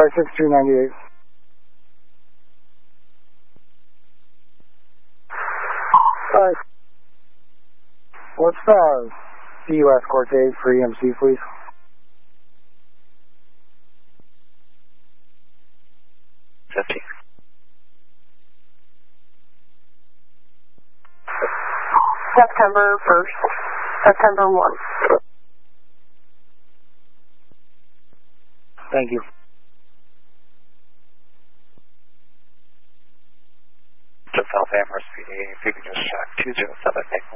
56298. What's the CUS Cortez for EMC, please? September 1st, September 1. Thank you. Just South Amherst PD, if you could just check 207,